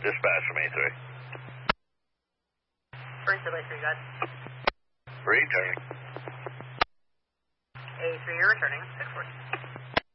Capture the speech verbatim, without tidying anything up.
Dispatch from A three. First of A three, guys. Returning. A three, you're returning. six four.